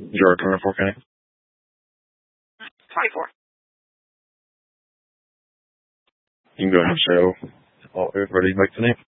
Your current for Kenny? 24. You can go ahead and show all everybody make the name.